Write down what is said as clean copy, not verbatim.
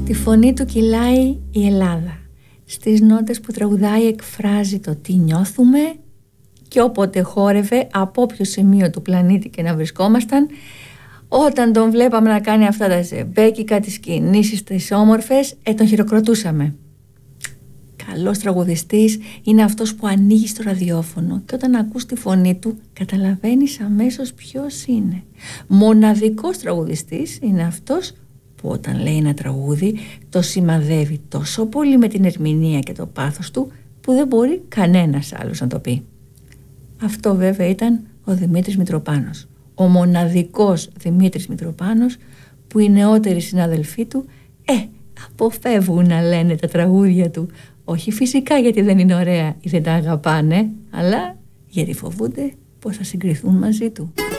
Στη φωνή του κυλάει η Ελλάδα. Στις νότες που τραγουδάει εκφράζει το τι νιώθουμε και όποτε χόρευε, από όποιο σημείο του πλανήτη και να βρισκόμασταν, όταν τον βλέπαμε να κάνει αυτά τα ζεμπέκικα, τις κινήσεις, τις όμορφες, τον χειροκροτούσαμε. Καλός τραγουδιστής είναι αυτός που ανοίγει στο ραδιόφωνο και όταν ακούς τη φωνή του καταλαβαίνεις αμέσως ποιος είναι. Μοναδικός τραγουδιστής είναι αυτός που όταν λέει ένα τραγούδι το σημαδεύει τόσο πολύ με την ερμηνεία και το πάθος του που δεν μπορεί κανένας άλλος να το πει. Αυτό βέβαια ήταν ο Δημήτρης Μητροπάνος, ο μοναδικός Δημήτρης Μητροπάνος που οι νεότεροι συνάδελφοί του αποφεύγουν να λένε τα τραγούδια του, όχι φυσικά γιατί δεν είναι ωραία ή δεν τα αγαπάνε, αλλά γιατί φοβούνται πως θα συγκριθούν μαζί του.